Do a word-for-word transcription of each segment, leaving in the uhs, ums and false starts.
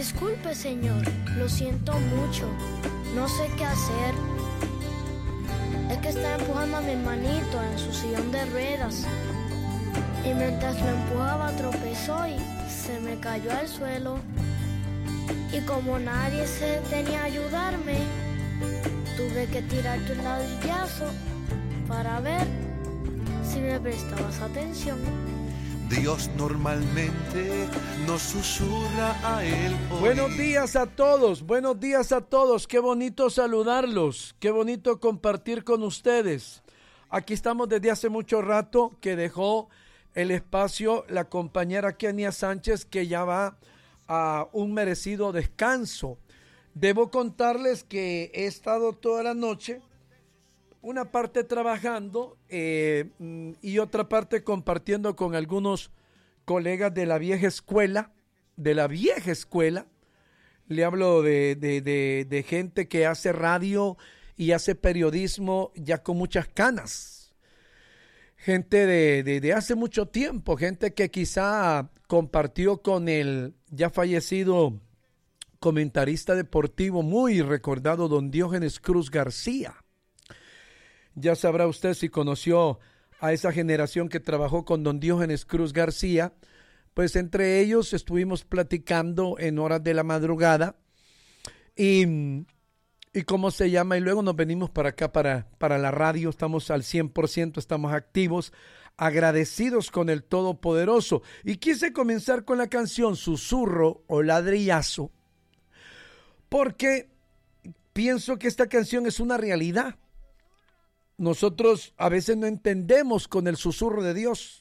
Disculpe, señor, lo siento mucho. No sé qué hacer. Es que estaba empujando a mi hermanito en su sillón de ruedas. Y mientras lo empujaba tropezó y se me cayó al suelo. Y como nadie se tenía a ayudarme, tuve que tirarte un ladillazo para ver si me prestabas atención. Dios normalmente nos susurra a él. Hoy. Buenos días a todos, buenos días a todos. Qué bonito saludarlos, qué bonito compartir con ustedes. Aquí estamos desde hace mucho rato que dejó el espacio la compañera Kenia Sánchez, que ya va a un merecido descanso. Debo contarles que he estado toda la noche, una parte trabajando eh, y otra parte compartiendo con algunos colegas de la vieja escuela, de la vieja escuela. Le hablo de, de, de, de gente que hace radio y hace periodismo ya con muchas canas. Gente de, de, de hace mucho tiempo, gente que quizá compartió con el ya fallecido comentarista deportivo muy recordado don Diógenes Cruz García. Ya sabrá usted si conoció a esa generación que trabajó con don Diógenes Cruz García, pues entre ellos estuvimos platicando en horas de la madrugada y, y cómo se llama, y luego nos venimos para acá, para, para la radio, estamos al cien por ciento, estamos activos, agradecidos con el Todopoderoso. Y quise comenzar con la canción Susurro o Ladrillazo, porque pienso que esta canción es una realidad. Nosotros a veces no entendemos con el susurro de Dios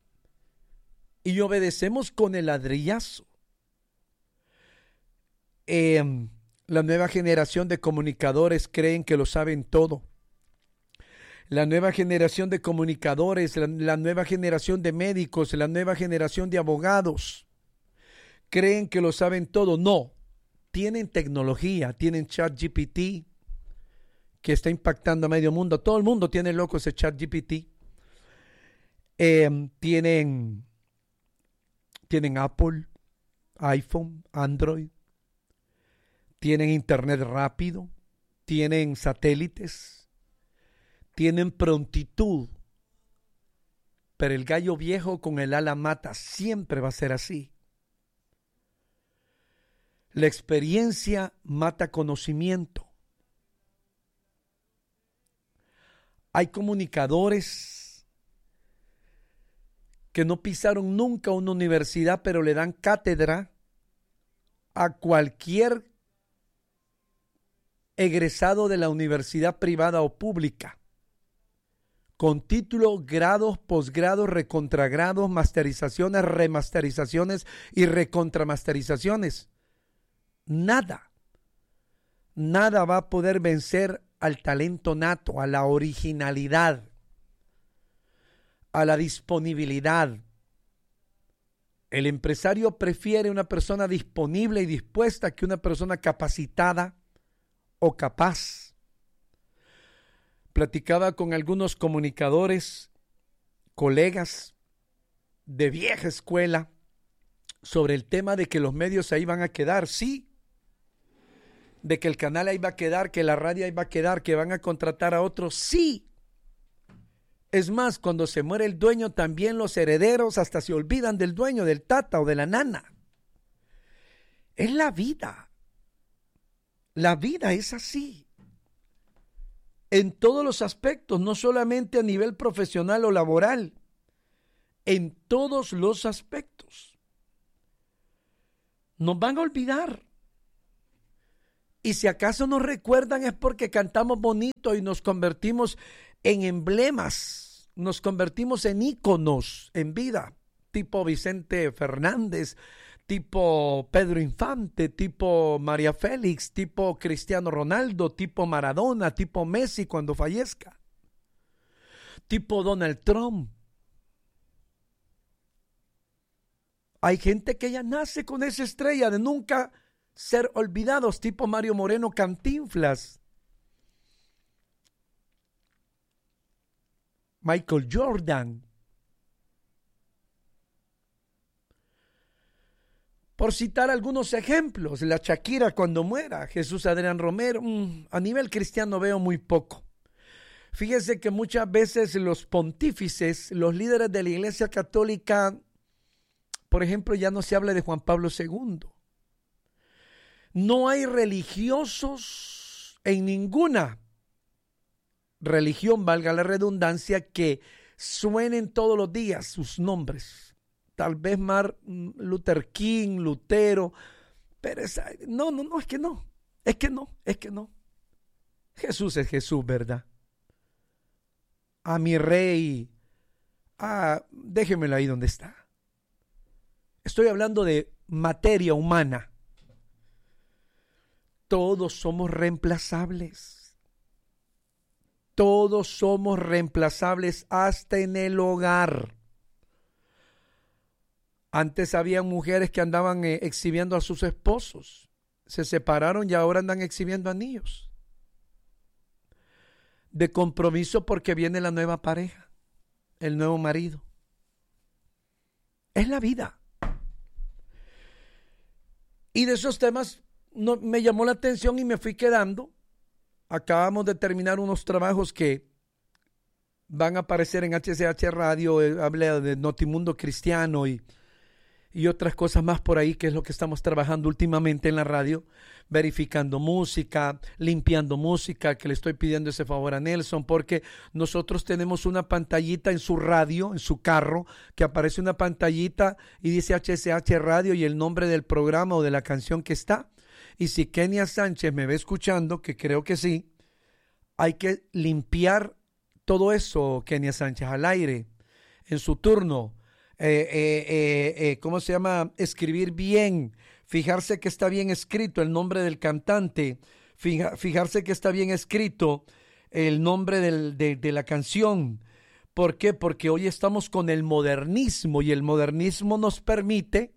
y obedecemos con el ladrillazo. Eh, la nueva generación de comunicadores creen que lo saben todo. La nueva generación de comunicadores, la, la nueva generación de médicos, la nueva generación de abogados creen que lo saben todo. No, tienen tecnología, tienen ChatGPT, que está impactando a medio mundo. Todo el mundo tiene loco ese ChatGPT. Eh, tienen, tienen Apple, iPhone, Android. Tienen internet rápido. Tienen satélites. Tienen prontitud. Pero el gallo viejo con el ala mata. Siempre va a ser así. La experiencia mata conocimiento. Hay comunicadores que no pisaron nunca una universidad, pero le dan cátedra a cualquier egresado de la universidad privada o pública, con título, grados, posgrados, recontragrados, masterizaciones, remasterizaciones y recontramasterizaciones. Nada, nada va a poder vencer al talento nato, a la originalidad, a la disponibilidad. El empresario prefiere una persona disponible y dispuesta que una persona capacitada o capaz. Platicaba con algunos comunicadores, colegas de vieja escuela, sobre el tema de que los medios ahí van a quedar, sí, de que el canal ahí va a quedar, que la radio ahí va a quedar, que van a contratar a otros, sí. Es más, cuando se muere el dueño, también los herederos hasta se olvidan del dueño, del tata o de la nana. Es la vida. La vida es así. En todos los aspectos, no solamente a nivel profesional o laboral, en todos los aspectos. Nos van a olvidar. Y si acaso nos recuerdan es porque cantamos bonito y nos convertimos en emblemas, nos convertimos en íconos en vida, tipo Vicente Fernández, tipo Pedro Infante, tipo María Félix, tipo Cristiano Ronaldo, tipo Maradona, tipo Messi cuando fallezca, tipo Donald Trump. Hay gente que ya nace con esa estrella de nunca ser olvidados, tipo Mario Moreno Cantinflas, Michael Jordan. Por citar algunos ejemplos, la Shakira cuando muera, Jesús Adrián Romero, mmm, a nivel cristiano veo muy poco. Fíjese que muchas veces los pontífices, los líderes de la Iglesia Católica, por ejemplo, ya no se habla de Juan Pablo segundo. No hay religiosos en ninguna religión, valga la redundancia, que suenen todos los días sus nombres. Tal vez Martin Luther King, Lutero, pero esa, no, no, no, es que no, es que no, es que no. Jesús es Jesús, ¿verdad? A mi rey, ah, déjemelo ahí donde está. Estoy hablando de materia humana. Todos somos reemplazables. Todos somos reemplazables hasta en el hogar. Antes había mujeres que andaban eh, exhibiendo a sus esposos. Se separaron y ahora andan exhibiendo anillos. De compromiso porque viene la nueva pareja, el nuevo marido. Es la vida. Y de esos temas no, me llamó la atención y me fui quedando. Acabamos de terminar unos trabajos que van a aparecer en H C H Radio, eh, habla de Notimundo Cristiano y, y otras cosas más por ahí, que es lo que estamos trabajando últimamente en la radio, verificando música, limpiando música, que le estoy pidiendo ese favor a Nelson, porque nosotros tenemos una pantallita en su radio, en su carro, que aparece una pantallita y dice H C H Radio y el nombre del programa o de la canción que está. Y si Kenia Sánchez me ve escuchando, que creo que sí, hay que limpiar todo eso, Kenia Sánchez, al aire, en su turno. Eh, eh, eh, eh, ¿Cómo se llama? Escribir bien, fijarse que está bien escrito el nombre del cantante, fija, fijarse que está bien escrito el nombre del, de, de la canción. ¿Por qué? Porque hoy estamos con el modernismo y el modernismo nos permite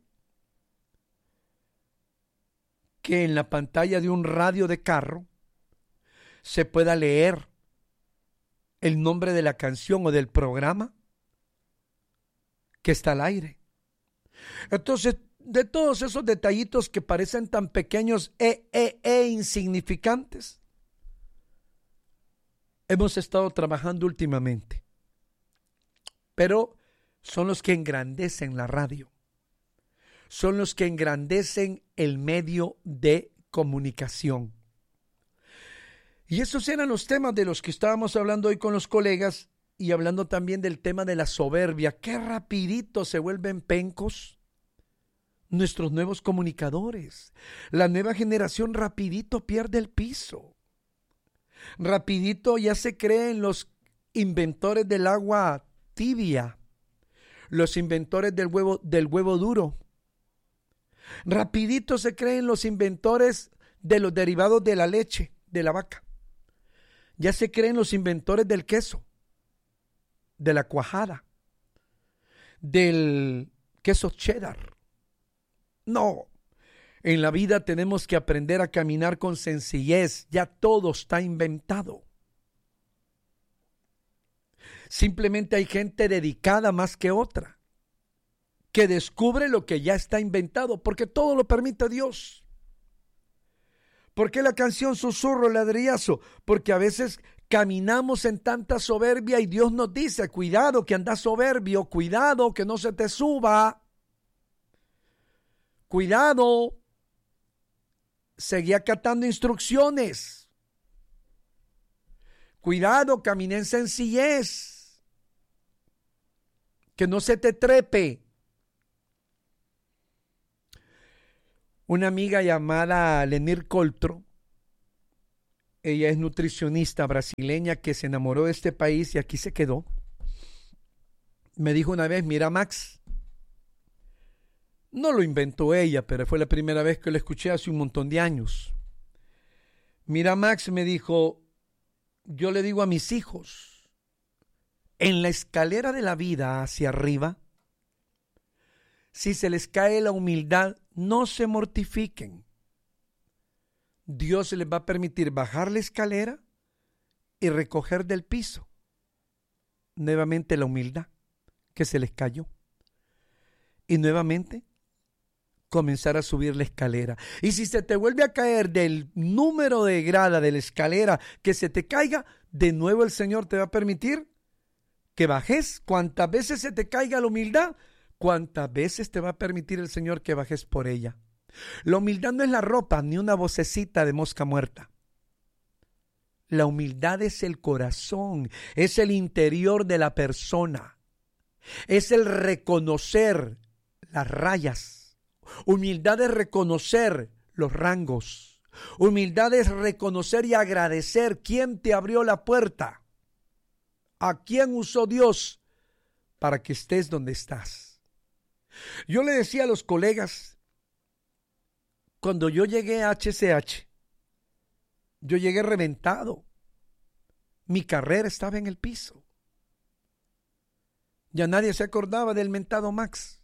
que en la pantalla de un radio de carro se pueda leer el nombre de la canción o del programa que está al aire. Entonces, de todos esos detallitos que parecen tan pequeños e, e, e insignificantes, hemos estado trabajando últimamente. Pero son los que engrandecen la radio. Son los que engrandecen el medio de comunicación. Y esos eran los temas de los que estábamos hablando hoy con los colegas y hablando también del tema de la soberbia. Qué rapidito se vuelven pencos nuestros nuevos comunicadores. La nueva generación rapidito pierde el piso. Rapidito ya se creen los inventores del agua tibia, los inventores del huevo, del huevo duro. Rapidito se creen los inventores de los derivados de la leche, de la vaca. Ya se creen los inventores del queso, de la cuajada, del queso cheddar. No, en la vida tenemos que aprender a caminar con sencillez. Ya todo está inventado. Simplemente hay gente dedicada más que otra, que descubre lo que ya está inventado, porque todo lo permite Dios. ¿Por qué la canción Susurro, Ladrillazo? Porque a veces caminamos en tanta soberbia y Dios nos dice, cuidado que andas soberbio, cuidado que no se te suba, cuidado, seguí acatando instrucciones, cuidado, camina en sencillez, que no se te trepe. Una amiga llamada Lenir Coltro, ella es nutricionista brasileña que se enamoró de este país y aquí se quedó. Me dijo una vez, mira Max, no lo inventó ella, pero fue la primera vez que lo escuché hace un montón de años. Mira Max, me dijo, yo le digo a mis hijos, en la escalera de la vida hacia arriba, si se les cae la humildad, no se mortifiquen. Dios les va a permitir bajar la escalera y recoger del piso nuevamente la humildad que se les cayó. Y nuevamente comenzar a subir la escalera. Y si se te vuelve a caer del número de grada de la escalera que se te caiga, de nuevo el Señor te va a permitir que bajes. Cuantas veces se te caiga la humildad, cuántas veces te va a permitir el Señor que bajes por ella. La humildad no es la ropa ni una vocecita de mosca muerta. La humildad es el corazón, es el interior de la persona, es el reconocer las rayas. Humildad es reconocer los rangos. Humildad es reconocer y agradecer quién te abrió la puerta, a quién usó Dios para que estés donde estás. Yo le decía a los colegas, cuando yo llegué a H C H, yo llegué reventado. Mi carrera estaba en el piso. Ya nadie se acordaba del mentado Max.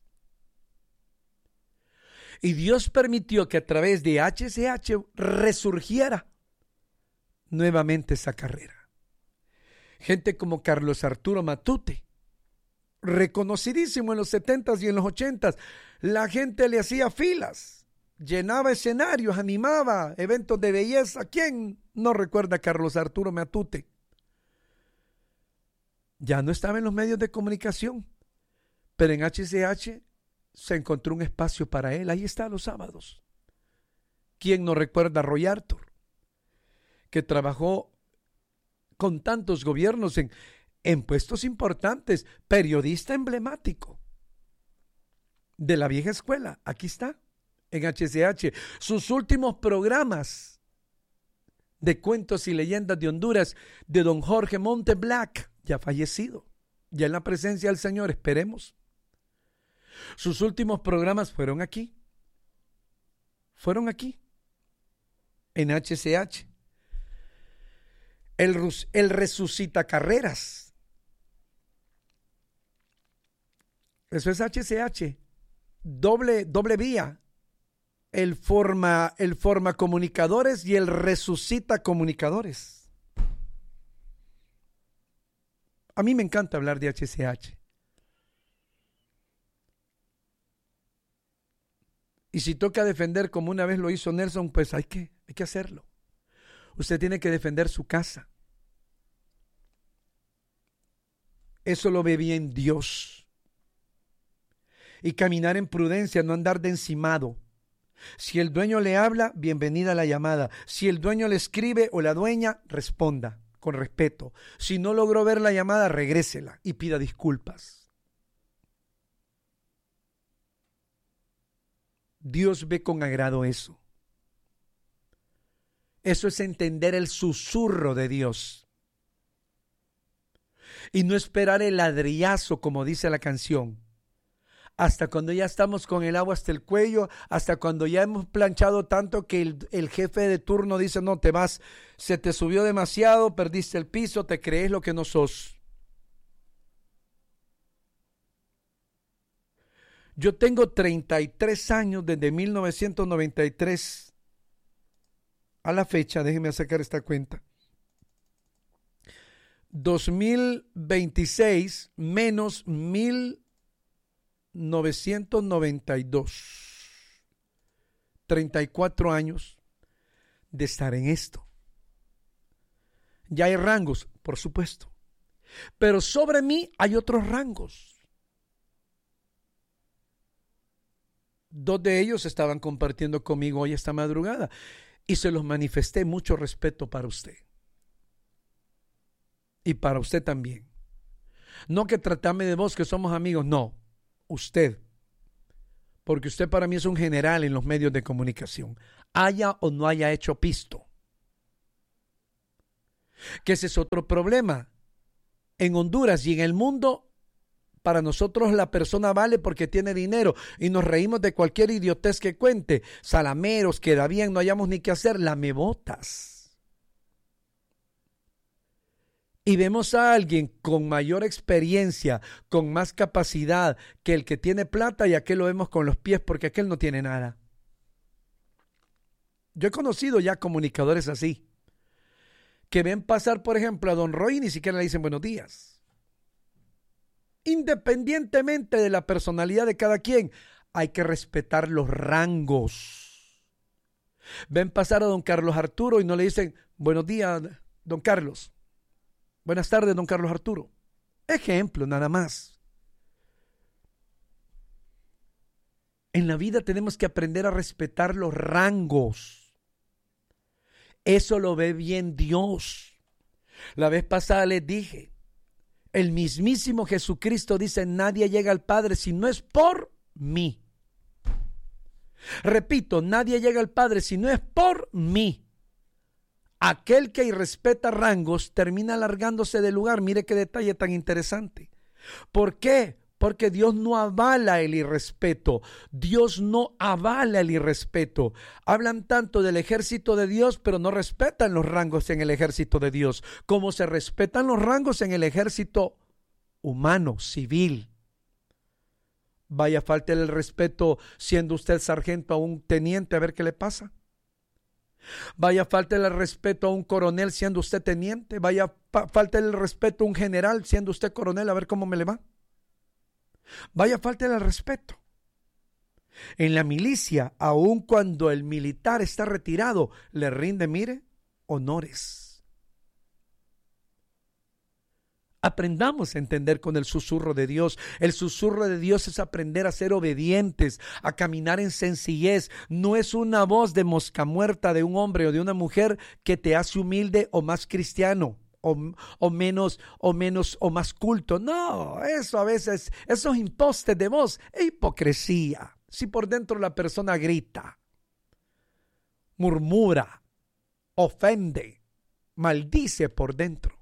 Y Dios permitió que a través de H C H resurgiera nuevamente esa carrera. Gente como Carlos Arturo Matute, reconocidísimo en los setentas y en los ochentas. La gente le hacía filas, llenaba escenarios, animaba eventos de belleza. ¿Quién no recuerda a Carlos Arturo Matute? Ya no estaba en los medios de comunicación, pero en H C H se encontró un espacio para él. Ahí está los sábados. ¿Quién no recuerda a Roy Arthur, que trabajó con tantos gobiernos en, en puestos importantes, periodista emblemático de la vieja escuela? Aquí está, en H C H. Sus últimos programas de cuentos y leyendas de Honduras, de don Jorge Monteblac, ya fallecido, ya en la presencia del Señor, esperemos. Sus últimos programas fueron aquí, fueron aquí, en H C H. El, el resucita carreras. Eso es H C H, doble, doble vía. El forma, el forma comunicadores y el resucita comunicadores. A mí me encanta hablar de H C H. Y si toca defender como una vez lo hizo Nelson, pues hay que, hay que hacerlo. Usted tiene que defender su casa. Eso lo ve bien Dios. Y caminar en prudencia, no andar de encimado. Si el dueño le habla, bienvenida a la llamada. Si el dueño le escribe o la dueña, responda con respeto. Si no logró ver la llamada, regrésela y pida disculpas. Dios ve con agrado eso. Eso es entender el susurro de Dios. Y no esperar el ladrillazo, como dice la canción. Hasta cuando ya estamos con el agua hasta el cuello, hasta cuando ya hemos planchado tanto que el, el jefe de turno dice, no, te vas, se te subió demasiado, perdiste el piso, te crees lo que no sos. Yo tengo treinta y tres años desde mil novecientos noventa y tres a la fecha, déjenme sacar esta cuenta. dos mil veintiséis menos mil novecientos noventa y dos. treinta y cuatro años de estar en esto. Ya hay rangos, por supuesto. Pero sobre mí hay otros rangos. Dos de ellos estaban compartiendo conmigo hoy esta madrugada y se los manifesté. Mucho respeto para usted. Y para usted también. No que tratame de vos que somos amigos, no. Usted. Porque usted para mí es un general en los medios de comunicación. Haya o no haya hecho pisto. Que ese es otro problema. En Honduras y en el mundo, para nosotros la persona vale porque tiene dinero y nos reímos de cualquier idiotez que cuente. Salameros, queda bien, no hayamos ni qué hacer, lamebotas. Y vemos a alguien con mayor experiencia, con más capacidad que el que tiene plata y aquel lo vemos con los pies porque aquel no tiene nada. Yo he conocido ya comunicadores así, que ven pasar, por ejemplo, a don Roy y ni siquiera le dicen buenos días. Independientemente de la personalidad de cada quien, hay que respetar los rangos. Ven pasar a don Carlos Arturo y no le dicen, buenos días, don Carlos. Buenas tardes, don Carlos Arturo. Ejemplo, nada más. En la vida tenemos que aprender a respetar los rangos. Eso lo ve bien Dios. La vez pasada les dije, el mismísimo Jesucristo dice, nadie llega al Padre si no es por mí. Repito, nadie llega al Padre si no es por mí. Aquel que irrespeta rangos termina alargándose del lugar. Mire qué detalle tan interesante. ¿Por qué? Porque Dios no avala el irrespeto. Dios no avala el irrespeto. Hablan tanto del ejército de Dios, pero no respetan los rangos en el ejército de Dios, como se respetan los rangos en el ejército humano, civil. Vaya, falta el respeto siendo usted sargento a un teniente, a ver qué le pasa. Vaya, falta el respeto a un coronel siendo usted teniente. Vaya, falta el respeto a un general siendo usted coronel, a ver cómo me le va. Vaya, falta el respeto. En la milicia, aun cuando el militar está retirado, le rinde, mire, honores. Aprendamos a entender con el susurro de Dios. El susurro de Dios es aprender a ser obedientes, a caminar en sencillez. No es una voz de mosca muerta de un hombre o de una mujer que te hace humilde o más cristiano. O, o menos, o menos, o más culto. No, eso a veces, esos impostes de voz es hipocresía. Si por dentro la persona grita, murmura, ofende, maldice por dentro.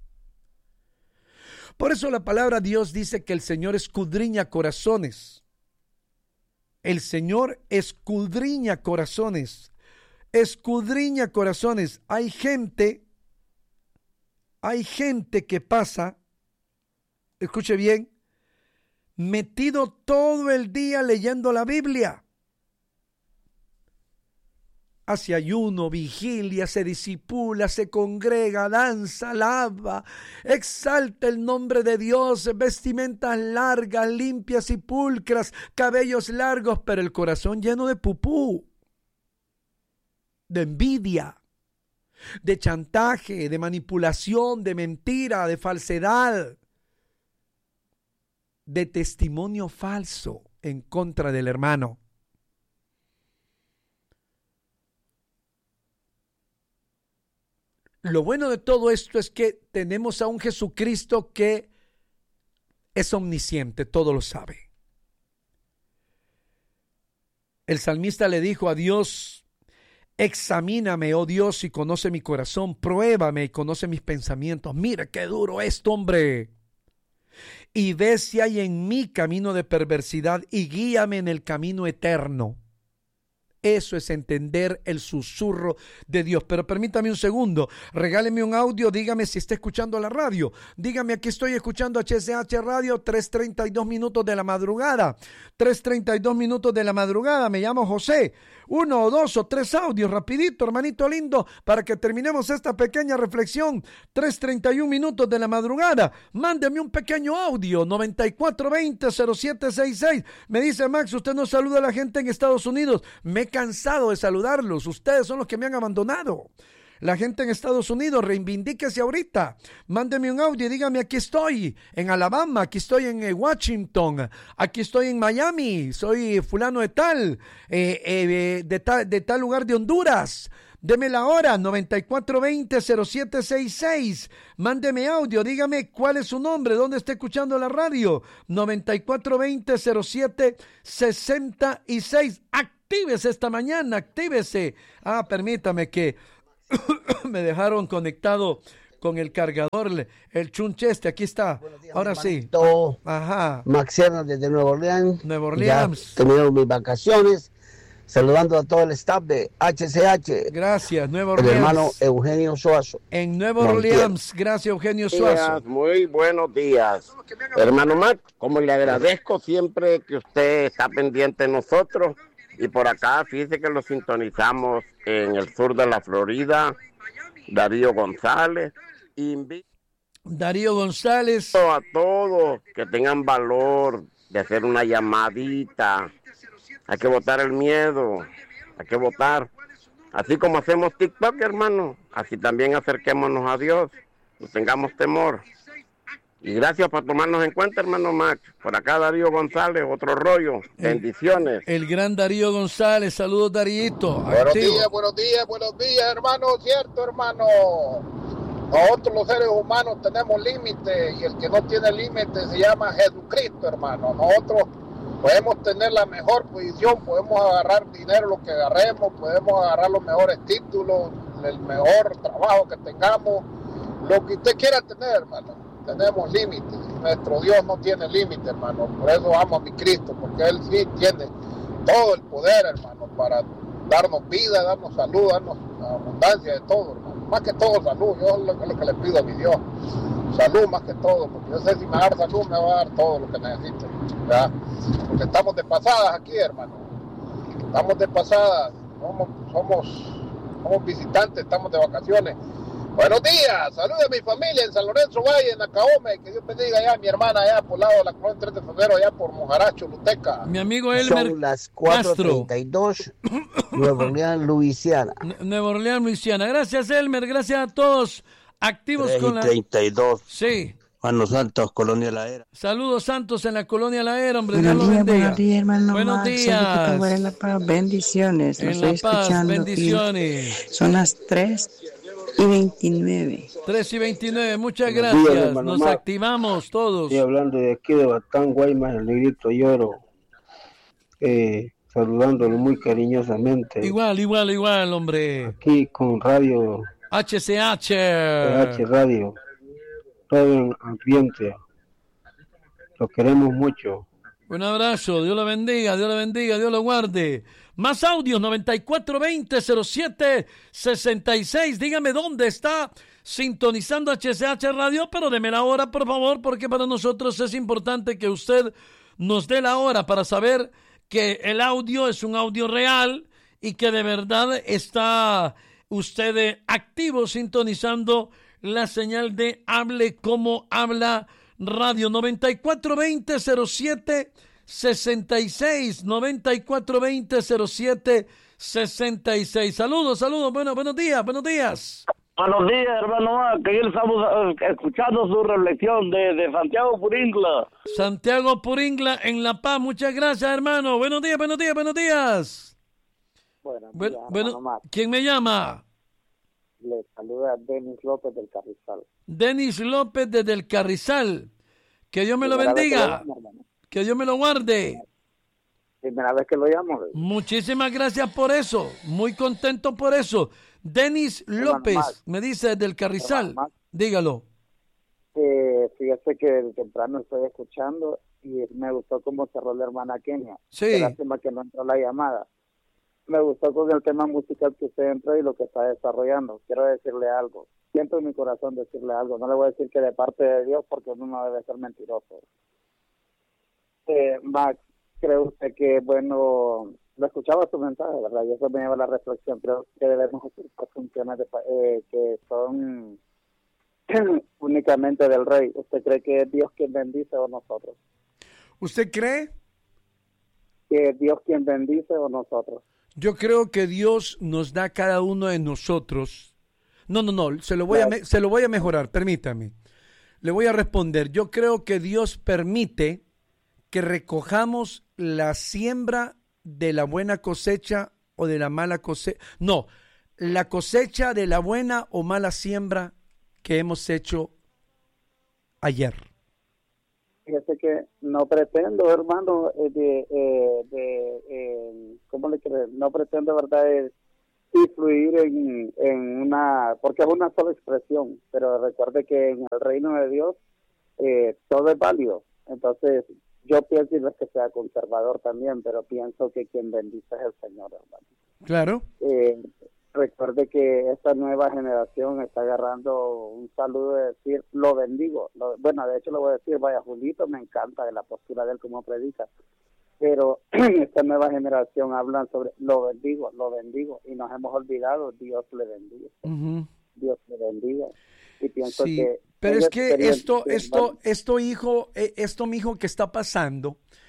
Por eso la palabra de Dios dice que el Señor escudriña corazones. El Señor escudriña corazones. Escudriña corazones. Hay gente Hay gente que pasa, escuche bien, metido todo el día leyendo la Biblia. Hace ayuno, vigilia, se disipula, se congrega, danza, alaba, exalta el nombre de Dios, vestimentas largas, limpias y pulcras, cabellos largos, pero el corazón lleno de pupú, de envidia, de chantaje, de manipulación, de mentira, de falsedad, de testimonio falso en contra del hermano. Lo bueno de todo esto es que tenemos a un Jesucristo que es omnisciente, todo lo sabe. El salmista le dijo a Dios: examíname, oh Dios, y conoce mi corazón, pruébame y conoce mis pensamientos. Mira qué duro esto, hombre. Y ve si hay en mí camino de perversidad y guíame en el camino eterno. Eso es entender el susurro de Dios. Pero permítame un segundo, regáleme un audio, dígame si está escuchando la radio. Dígame, aquí estoy escuchando H C H Radio, tres treinta y dos minutos de la madrugada. tres treinta y dos minutos de la madrugada, me llamo José. Uno o dos o tres audios, rapidito, hermanito lindo, para que terminemos esta pequeña reflexión. tres treinta y un minutos de la madrugada. Mándeme un pequeño audio, noventa y cuatro veinte cero siete sesenta y seis. Me dice Max, usted no saluda a la gente en Estados Unidos. Me he cansado de saludarlos. Ustedes son los que me han abandonado. La gente en Estados Unidos, reivindíquese ahorita. Mándeme un audio y dígame: aquí estoy en Alabama, aquí estoy en eh, Washington, aquí estoy en Miami, soy fulano de tal, eh, eh, de, ta, de tal lugar de Honduras. Deme la hora, noventa y cuatro veinte cero siete sesenta y seis. Mándeme audio, dígame cuál es su nombre, dónde está escuchando la radio. noventa y cuatro veinte cero siete sesenta y seis. Actívese esta mañana, actívese. Ah, permítame que me dejaron conectado con el cargador, el chunche este, aquí está. Días, ahora hermanito. Sí. Ajá. Max Serna desde Nueva Orleans. Nueva Orleans. Ya terminaron mis vacaciones. Saludando a todo el staff de H C H. Gracias, Nueva Orleans. El hermano Eugenio Suazo. En Nueva Orleans. Gracias, Eugenio Suazo. Días, muy buenos días. Hermano Max, como le agradezco siempre que usted está pendiente de nosotros. Y por acá, fíjese que lo sintonizamos en el sur de la Florida. Darío González. Invito Darío González. a todos que tengan valor de hacer una llamadita Hay que botar el miedo, hay que votar. Así como hacemos TikTok, hermano, así también acerquémonos a Dios, no tengamos temor. Y gracias por tomarnos en cuenta, hermano Max. Por acá Darío González, otro rollo. Bendiciones. El, el gran Darío González, saludos Daríito. Buenos días, buenos días, buenos días, hermano, cierto, hermano. Nosotros los seres humanos tenemos límites y el que no tiene límites se llama Jesucristo, hermano. Nosotros podemos tener la mejor posición, podemos agarrar dinero, lo que agarremos, podemos agarrar los mejores títulos, el mejor trabajo que tengamos, lo que usted quiera tener, hermano. Tenemos límites, nuestro Dios no tiene límites, hermano, por eso amo a mi Cristo, porque Él sí tiene todo el poder, hermano, para darnos vida, darnos salud, darnos abundancia de todo, hermano, más que todo salud, yo es lo, lo que le pido a mi Dios, salud más que todo, porque yo sé si me va a dar salud, me va a dar todo lo que necesito, ¿verdad? Porque estamos de pasadas aquí, hermano, estamos de pasadas, somos, somos, somos visitantes, estamos de vacaciones. Buenos días, saludos a mi familia en San Lorenzo Valle, en Acaome, que Dios bendiga allá a mi hermana allá por el lado de la colonia tres de febrero, allá por Mojaracho, Luteca. Mi amigo Elmer Son las cuatro treinta y dos, Nueva Orleans, Luisiana. Nueva Orleans, Luisiana. Gracias, Elmer, gracias a todos. Activos con la... treinta y dos. Sí. Manos Santos, Colonia La Era. Saludos, Santos, en la Colonia La Era, hombre. Buenos Dios días, lo bendiga. buenos días, hermano. Buenos Max. días. En La Paz, bendiciones. En Los La estoy Paz, escuchando bendiciones. aquí. Son las tres y veintinueve. tres y veintinueve, muchas Buenos gracias. días, hermano Nos Max. activamos todos. Estoy hablando de aquí de Batán, Guaymas, el Negrito Lloro. Eh, saludándolo muy cariñosamente. Igual, igual, igual, hombre. Aquí con Radio H C H. H Radio. Todo en ambiente. Lo queremos mucho. Un abrazo, Dios lo bendiga, Dios lo bendiga, Dios lo guarde. Más audios, noventa y cuatro veinte cero siete sesenta y seis. Dígame dónde está sintonizando H C H Radio, pero deme la hora, por favor, porque para nosotros es importante que usted nos dé la hora para saber que el audio es un audio real y que de verdad está usted activo sintonizando la señal de Hable Como Habla Radio. Noventa y cuatro veinte cero siete sesenta y seis, noventa y cuatro veinte cero siete sesenta y seis. Saludos, saludos, bueno, buenos días, buenos días. Buenos días, hermano Max, que ayer estamos uh, escuchando su reflexión de, de Santiago Puringla. Santiago Puringla en La Paz, muchas gracias, hermano. Buenos días, buenos días, buenos días. Buenos días, bueno, hermano bueno, Max. ¿quién me llama? Le saluda Denis López del Carrizal. Denis López desde el Carrizal. Que Dios me lo Primera vez que bendiga. lo llamo, hermano. Que Dios me lo guarde. Primera vez que lo llamo. ¿Ves? Muchísimas gracias por eso. Muy contento por eso. Denis López Max. me dice desde el Carrizal. Hermano Max. Dígalo. Eh, fíjese que de temprano estoy escuchando y me gustó cómo cerró la hermana Kenia. Sí. Qué lástima que no entró la llamada. Me gustó con el tema musical que usted entró y lo que está desarrollando. Quiero decirle algo. Siento en mi corazón decirle algo. No le voy a decir que de parte de Dios porque uno no debe ser mentiroso. Eh, Max, ¿cree usted que, bueno, lo escuchaba su mensaje, verdad? Y eso me lleva a la reflexión. Creo que debemos hacer funciones de, eh, que son únicamente del Rey. ¿Usted cree que es Dios quien bendice o nosotros? ¿Usted cree? ¿Que es Dios quien bendice o nosotros? Yo creo que Dios nos da a cada uno de nosotros. No, no, no, se lo voy a, me- se lo voy a mejorar, permítame. Le voy a responder. Yo creo que Dios permite que recojamos la siembra de la buena cosecha o de la mala cosecha. No, la cosecha de la buena o mala siembra que hemos hecho ayer. Fíjese que no pretendo, hermano, eh, de, eh, de eh, ¿cómo le quiere? No pretendo, verdad, eh, influir en, en una, porque es una sola expresión, pero recuerde que en el reino de Dios eh, todo es válido. Entonces, yo pienso, y no es que sea conservador también, pero pienso que quien bendice es el Señor, hermano. Claro. Eh, recuerde que esta nueva generación está agarrando un saludo de decir, lo bendigo. Lo, bueno, de hecho lo voy a decir, vaya, Julito, me encanta de la postura de él como predica. Pero esta nueva generación hablan sobre, lo bendigo, lo bendigo. Y nos hemos olvidado, Dios le bendiga. Uh-huh. Dios le bendiga. Y pienso Sí, que... pero es que esto, experiencia, esto, bueno, esto, hijo, eh, esto, mijo, que está pasando,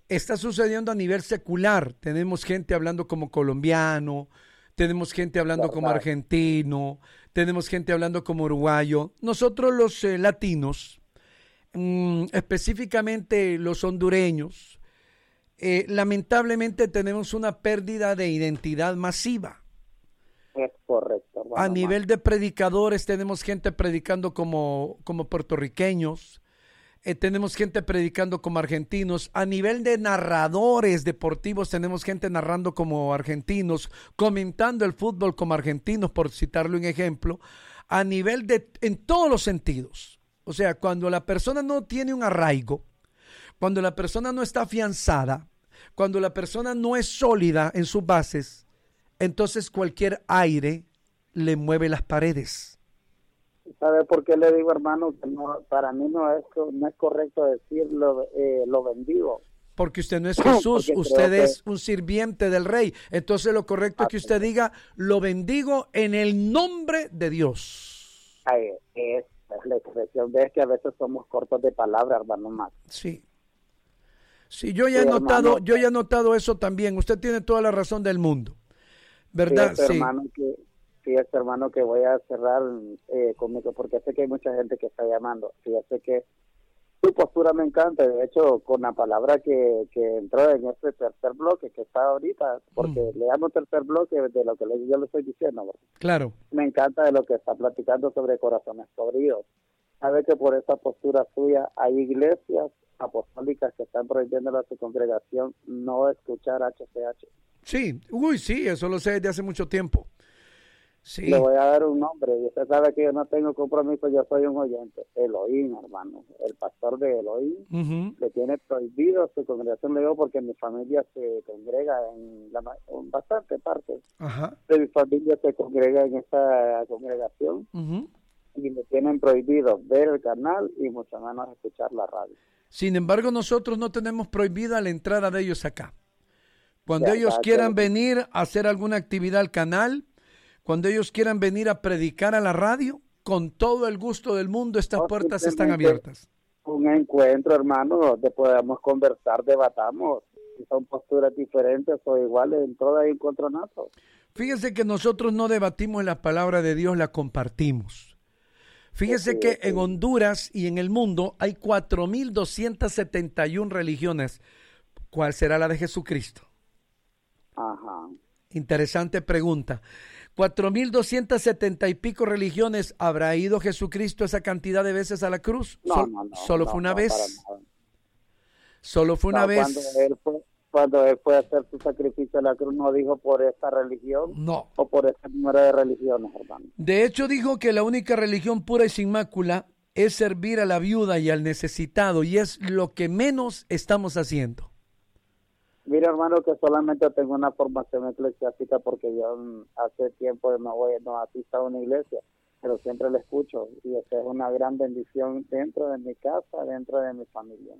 está sucediendo a nivel secular. Tenemos gente hablando como colombiano, tenemos gente hablando como argentino, tenemos gente hablando como uruguayo. Nosotros los eh, latinos, mmm, específicamente los hondureños, eh, lamentablemente tenemos una pérdida de identidad masiva. Es correcto. Hermano, a nivel de predicadores tenemos gente predicando como, como puertorriqueños, eh, tenemos gente predicando como argentinos. A nivel de narradores deportivos tenemos gente narrando como argentinos, comentando el fútbol como argentinos, por citarle un ejemplo. A nivel de, en todos los sentidos. O sea, cuando la persona no tiene un arraigo, cuando la persona no está afianzada, cuando la persona no es sólida en sus bases, entonces cualquier aire le mueve las paredes. ¿Sabe por qué le digo, hermano? Que no, para mí no es, no es correcto decir lo, eh, lo bendigo. Porque usted no es Jesús, Porque usted creo es que- un sirviente del rey. Entonces lo correcto es que usted diga, lo bendigo en el nombre de Dios. Ay, es, es la expresión. Ves que a veces somos cortos de palabra, hermano Max. Sí. Sí, yo ya he Sí, notado, hermano. yo ya he notado eso también. Usted tiene toda la razón del mundo. ¿Verdad? Fíjese, Sí. hermano, que, fíjese, hermano, que voy a cerrar eh, conmigo, porque sé que hay mucha gente que está llamando. Fíjese que su postura me encanta. De hecho, con la palabra que, que entró en este tercer bloque que está ahorita, porque le llamo tercer bloque de lo que le- yo le estoy diciendo, ¿verdad? Claro. Me encanta de lo que está platicando sobre corazones podridos. Sabe que por esa postura suya hay iglesias apostólicas que están prohibiendo a su congregación no escuchar H C H. Sí, uy, sí, eso lo sé desde hace mucho tiempo. Sí. Le voy a dar un nombre y usted sabe que yo no tengo compromiso, yo soy un oyente. Elohim, hermano, el pastor de Elohim Ujú. le tiene prohibido su congregación, le digo porque mi familia se congrega en, la, ma- en bastante parte Ajá. de mi familia se congrega en esta congregación Ujú. y le tienen prohibido ver el canal y mucho menos escuchar la radio. Sin embargo, nosotros no tenemos prohibida la entrada de ellos acá. Cuando Ya, ellos ya, quieran ya. venir a hacer alguna actividad al canal, cuando ellos quieran venir a predicar a la radio, con todo el gusto del mundo, estas No, puertas están simplemente abiertas. Un encuentro, hermano, donde podamos conversar, debatamos. Si son posturas diferentes o iguales, en todo hay encontronazo. Fíjese que nosotros no debatimos la palabra de Dios, la compartimos. Fíjese que en Honduras y en el mundo hay cuatro mil doscientas setenta y una religiones. ¿Cuál será la de Jesucristo? Ajá. Interesante pregunta. Cuatro mil doscientas setenta y pico religiones. ¿Habrá ido Jesucristo esa cantidad de veces a la cruz? No, Sol- no, no, Solo no, fue una no, vez. para nada. Solo fue una No, vez. Cuando él, fue, cuando él fue a hacer su sacrificio en la cruz, no dijo por esta religión No. o por esta número de religiones, hermano. De hecho, dijo que la única religión pura y sin mácula es servir a la viuda y al necesitado, y es lo que menos estamos haciendo. Mira, hermano, que solamente tengo una formación eclesiástica porque yo mm, hace tiempo no voy, no asisto a una iglesia, pero siempre la escucho y esa es una gran bendición dentro de mi casa, dentro de mi familia.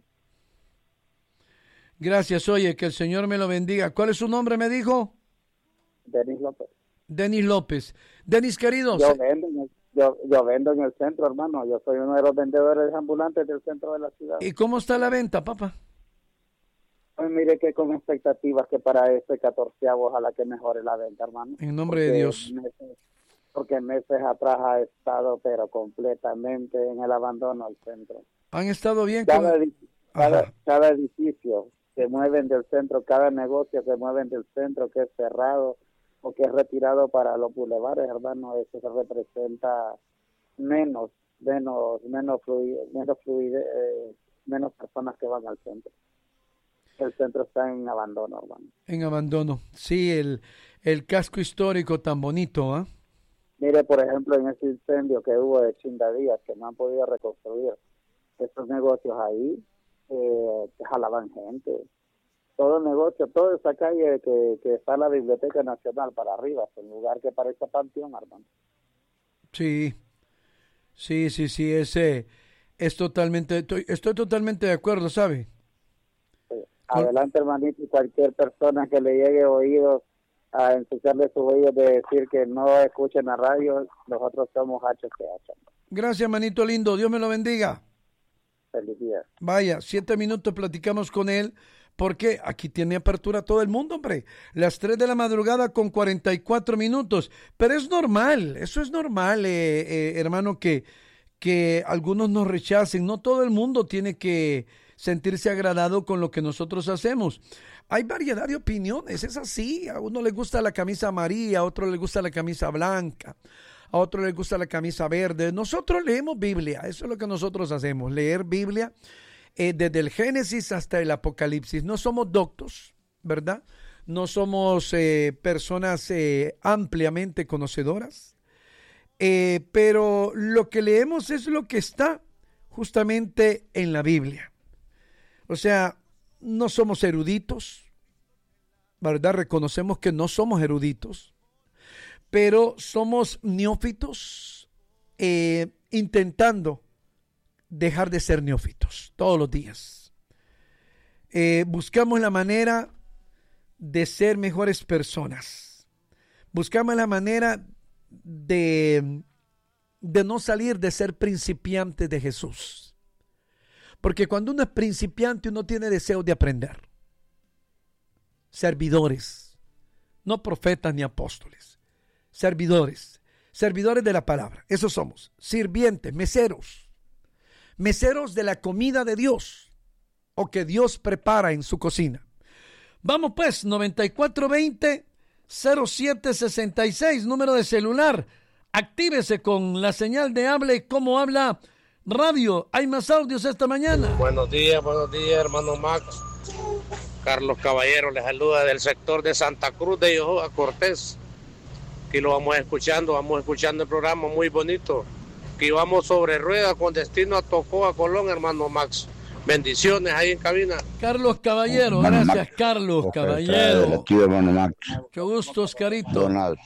Gracias, oye, que el Señor me lo bendiga. ¿Cuál es su nombre, me dijo? Denis López. Denis López. Denis, querido. Yo se- vendo, en el, yo, yo vendo en el centro, hermano. Yo soy uno de los vendedores ambulantes del centro de la ciudad. ¿Y cómo está la venta, papá? Pues mire que con expectativas que para este catorceavo ojalá que mejore la venta, hermano. En nombre de Porque Dios. meses- porque meses atrás ha estado, pero completamente en el abandono al centro. ¿Han estado bien? Cada, con- edi- cada, Ajá. cada edificio se mueven del centro, cada negocio se mueven del centro que es cerrado o que es retirado para los bulevares, hermano. Eso se representa menos, menos, menos fluidez, menos fluidez, eh, menos personas que van al centro. El centro está en abandono, hermano. En abandono. Sí, el, el casco histórico tan bonito, ¿ah? Mire, por ejemplo, en ese incendio que hubo de Chindadías, que no han podido reconstruir, esos negocios ahí eh, jalaban gente. Todo el negocio, toda esa calle que, que está la Biblioteca Nacional para arriba, es un lugar que parece panteón, hermano. Sí, sí, sí, sí, ese es totalmente, estoy, estoy totalmente de acuerdo, ¿sabe? Adelante, hermanito, y cualquier persona que le llegue oídos a ensuciarle sus oídos de decir que no escuchen la radio, nosotros somos H C H. Gracias, manito lindo, Dios me lo bendiga. Feliz día. Vaya, siete minutos platicamos con él Porque aquí tiene apertura todo el mundo, hombre. Las tres de la madrugada con cuarenta y cuatro minutos. Pero es normal, eso es normal, eh, eh, hermano, que, que algunos nos rechacen. No todo el mundo tiene que sentirse agradado con lo que nosotros hacemos. Hay variedad de opiniones, es así. A uno le gusta la camisa amarilla, a otro le gusta la camisa blanca, a otro le gusta la camisa verde. Nosotros leemos Biblia, eso es lo que nosotros hacemos, leer Biblia. Eh, desde el Génesis hasta el Apocalipsis. No somos doctos, ¿verdad? No somos eh, personas eh, ampliamente conocedoras, eh, pero lo que leemos es lo que está justamente en la Biblia. O sea, no somos eruditos, ¿verdad? Reconocemos que no somos eruditos, pero somos neófitos eh, intentando dejar de ser neófitos todos los días. Eh, buscamos la manera de ser mejores personas. Buscamos la manera de, de no salir de ser principiantes de Jesús. Porque cuando uno es principiante, uno tiene deseo de aprender. Servidores, no profetas ni apóstoles. Servidores, servidores de la palabra. Esos somos, sirvientes, meseros. Meseros de la comida de Dios o que Dios prepara en su cocina. Vamos pues, noventa y cuatro veinte cero siete sesenta y seis, número de celular. Actívese con la señal de Hable Como Habla Radio. Hay más audios esta mañana. Buenos días, buenos días, hermano Max. Carlos Caballero les saluda del sector de Santa Cruz de Yojoa, Cortés. Aquí lo vamos escuchando, vamos escuchando el programa muy bonito. Aquí vamos sobre ruedas con destino a Tocoa, Colón, hermano Max. Bendiciones ahí en cabina. Carlos Caballero, hermano gracias Max. Carlos Oscar Caballero. Estrada, tío, hermano Max. Mucho gusto, Oscarito. Donald.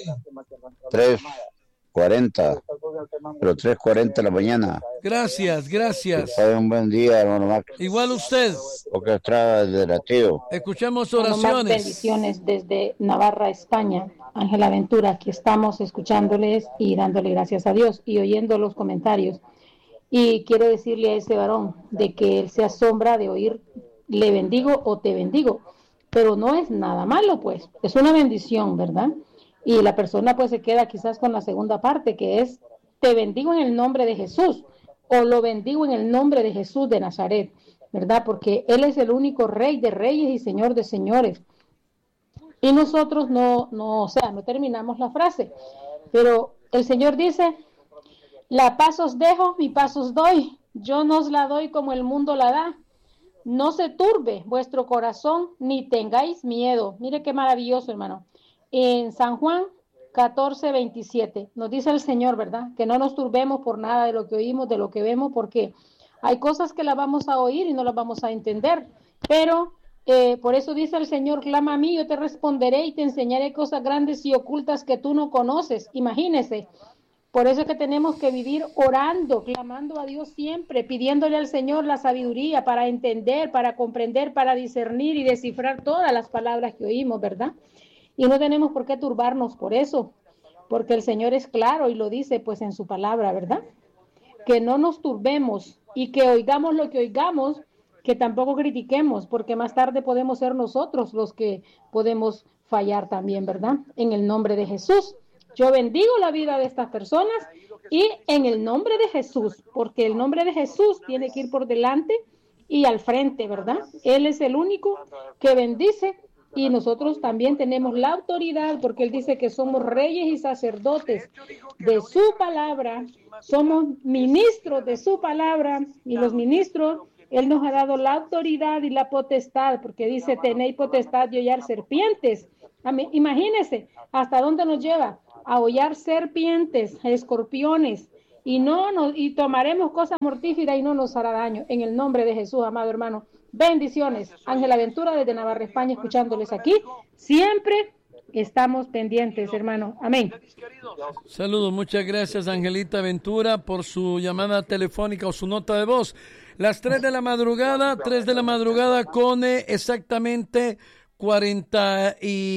tres cuarenta, pero tres cuarenta de la mañana. Gracias, gracias. Que pasen un buen día, hermano Max. Igual usted. Oscar Estrada, de la tío. Escuchemos Bueno, más oraciones. bendiciones desde Navarra, España. Ángela Ventura, aquí estamos escuchándoles y dándole gracias a Dios y oyendo los comentarios. Y quiero decirle a ese varón de que él se asombra de oír le bendigo o te bendigo, pero no es nada malo, pues, es una bendición, ¿verdad? Y la persona pues se queda quizás con la segunda parte, que es te bendigo en el nombre de Jesús o lo bendigo en el nombre de Jesús de Nazaret, ¿verdad? Porque Él es el único Rey de reyes y Señor de señores. Y nosotros no, no, o sea, no terminamos la frase, pero el Señor dice, la paz os dejo, mi paz os doy, yo no os la doy como el mundo la da. No se turbe vuestro corazón, ni tengáis miedo. Mire qué maravilloso, hermano. En San Juan catorce veintisiete nos dice el Señor, ¿verdad? Que no nos turbemos por nada de lo que oímos, de lo que vemos, porque hay cosas que las vamos a oír y no las vamos a entender. Pero eh, por eso dice el Señor, clama a mí, yo te responderé y te enseñaré cosas grandes y ocultas que tú no conoces. Imagínese. Por eso es que tenemos que vivir orando, clamando a Dios siempre, pidiéndole al Señor la sabiduría para entender, para comprender, para discernir y descifrar todas las palabras que oímos, ¿verdad? Y no tenemos por qué turbarnos por eso, porque el Señor es claro y lo dice pues en su palabra, ¿verdad? Que no nos turbemos y que oigamos lo que oigamos, que tampoco critiquemos, porque más tarde podemos ser nosotros los que podemos fallar también, ¿verdad? En el nombre de Jesús. Yo bendigo la vida de estas personas y en el nombre de Jesús, porque el nombre de Jesús tiene que ir por delante y al frente, ¿verdad? Él es el único que bendice y nosotros también tenemos la autoridad, porque Él dice que somos reyes y sacerdotes de su palabra, somos ministros de su palabra y los ministros, Él nos ha dado la autoridad y la potestad, porque dice, tenéis potestad de hollar serpientes. Imagínense hasta dónde nos lleva. A hollar serpientes, escorpiones, y no nos, y tomaremos cosas mortíferas y no nos hará daño. En el nombre de Jesús, amado hermano. Bendiciones. Ángela Ventura desde Navarra, España, escuchándoles aquí. Siempre estamos pendientes, hermano. Amén. Saludos, muchas gracias, Angelita Ventura, por su llamada telefónica o su nota de voz. Las tres de la madrugada, tres de la madrugada con eh, exactamente cuarenta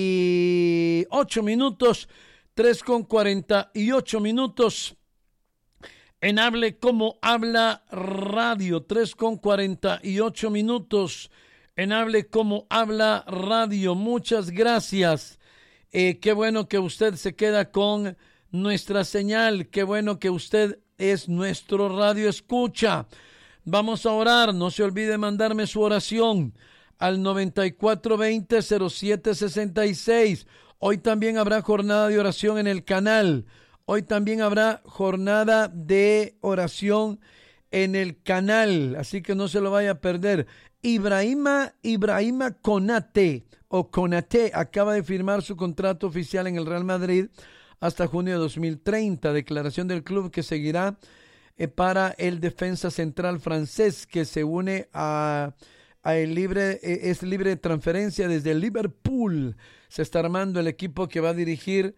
y ocho minutos. tres con cuarenta y ocho minutos en Hable Como Habla Radio. tres con cuarenta y ocho minutos en Hable Como Habla Radio. Muchas gracias. Eh, qué bueno que usted se queda con nuestra señal. Qué bueno que usted es nuestro radio escucha. Vamos a orar. No se olvide mandarme su oración al noventa y cuatro veinte cero siete sesenta y seis. Hoy también habrá jornada de oración en el canal. Hoy también habrá jornada de oración en el canal, así que no se lo vaya a perder. Ibrahima, Ibrahima Konate o Konate acaba de firmar su contrato oficial en el Real Madrid hasta junio de dos mil treinta. Declaración del club que seguirá eh, para el defensa central francés que se une a, a el libre, eh, es libre de transferencia desde Liverpool. Se está armando el equipo que va a dirigir,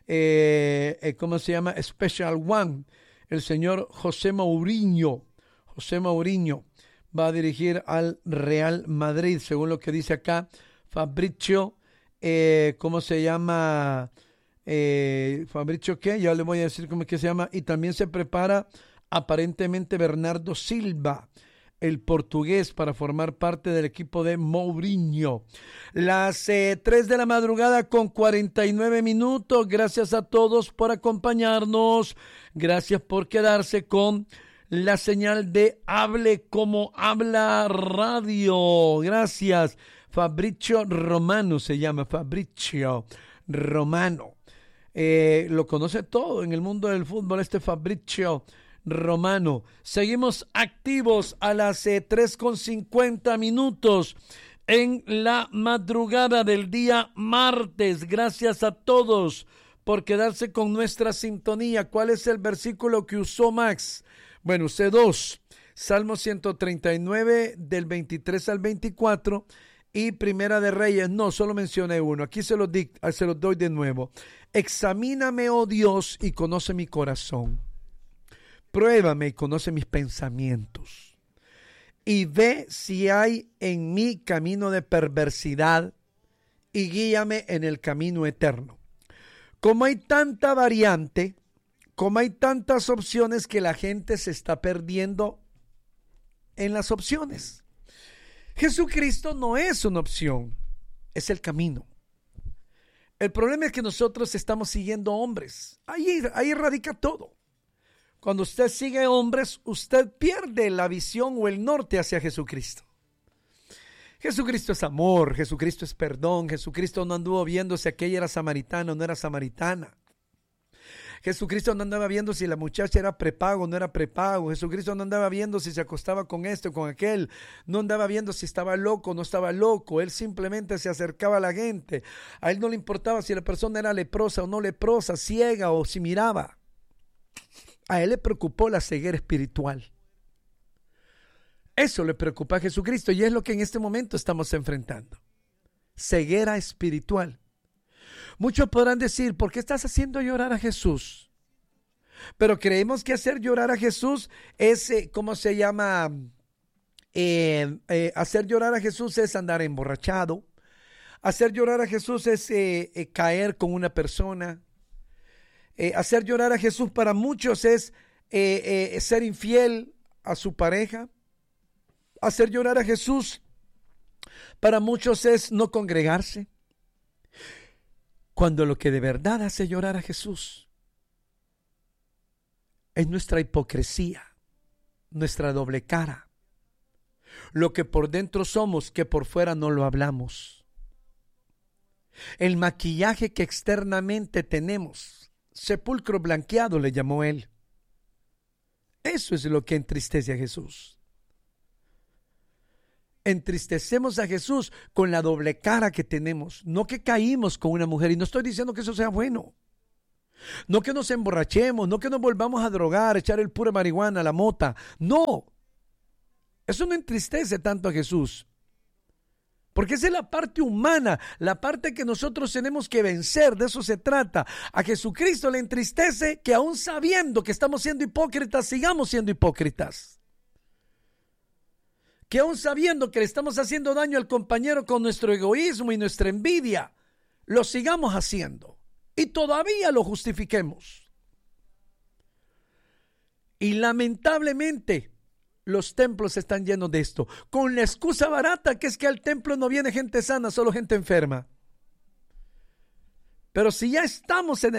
eh, eh, ¿cómo se llama? Special One. El señor José Mourinho, José Mourinho va a dirigir al Real Madrid, según lo que dice acá Fabrizio, eh, ¿cómo se llama? Eh, Fabrizio, ¿qué? Ya le voy a decir cómo es que se llama. Y también se prepara aparentemente Bernardo Silva, el portugués, para formar parte del equipo de Mourinho. Las eh, tres de la madrugada con cuarenta y nueve minutos. Gracias a todos por acompañarnos. Gracias por quedarse con la señal de Hable Como Habla Radio. Gracias. Fabrizio Romano se llama, Fabrizio Romano. Eh, lo conoce todo en el mundo del fútbol este Fabrizio Romano. Seguimos activos a las eh, tres con cincuenta minutos en la madrugada del día martes. Gracias a todos por quedarse con nuestra sintonía. ¿Cuál es el versículo que usó Max? Bueno, usé dos. Salmo ciento treinta y nueve del veintitrés al veinticuatro y Primera de Reyes. No, solo mencioné uno. Aquí se los, di, se los doy de nuevo. Examíname, oh Dios, y conoce mi corazón. Pruébame y conoce mis pensamientos. Y ve si hay en mí camino de perversidad y guíame en el camino eterno. Como hay tanta variante, como hay tantas opciones que la gente se está perdiendo en las opciones. Jesucristo no es una opción, es el camino. El problema es que nosotros estamos siguiendo hombres. Ahí, ahí radica todo. Cuando usted sigue hombres, usted pierde la visión o el norte hacia Jesucristo. Jesucristo es amor, Jesucristo es perdón, Jesucristo no anduvo viendo si aquella era samaritana o no era samaritana. Jesucristo no andaba viendo si la muchacha era prepago o no era prepago. Jesucristo no andaba viendo si se acostaba con este o con aquel. No andaba viendo si estaba loco o no estaba loco. Él simplemente se acercaba a la gente. A él no le importaba si la persona era leprosa o no leprosa, ciega o si miraba. A él le preocupó la ceguera espiritual. Eso le preocupa a Jesucristo y es lo que en este momento estamos enfrentando. Ceguera espiritual. Muchos podrán decir, ¿por qué estás haciendo llorar a Jesús? Pero creemos que hacer llorar a Jesús es, eh, ¿cómo se llama? Eh, eh, hacer llorar a Jesús es andar emborrachado. Hacer llorar a Jesús es eh, eh, caer con una persona. Eh, hacer llorar a Jesús para muchos es eh, eh, ser infiel a su pareja. Hacer llorar a Jesús para muchos es no congregarse. Cuando lo que de verdad hace llorar a Jesús es nuestra hipocresía, nuestra doble cara, lo que por dentro somos que por fuera no lo hablamos, el maquillaje que externamente tenemos, sepulcro blanqueado le llamó él. Eso es lo que entristece a Jesús. Entristecemos a Jesús con la doble cara que tenemos, no que caímos con una mujer, y no estoy diciendo que eso sea bueno, no que nos emborrachemos, no que nos volvamos a drogar, echar el puro marihuana, la mota, no, eso no entristece tanto a Jesús, porque esa es la parte humana, la parte que nosotros tenemos que vencer, de eso se trata. A Jesucristo le entristece que aún sabiendo que estamos siendo hipócritas, sigamos siendo hipócritas. Que aún sabiendo que le estamos haciendo daño al compañero con nuestro egoísmo y nuestra envidia, lo sigamos haciendo y todavía lo justifiquemos. Y lamentablemente, los templos están llenos de esto, con la excusa barata que es que al templo no viene gente sana, solo gente enferma. Pero si ya estamos en el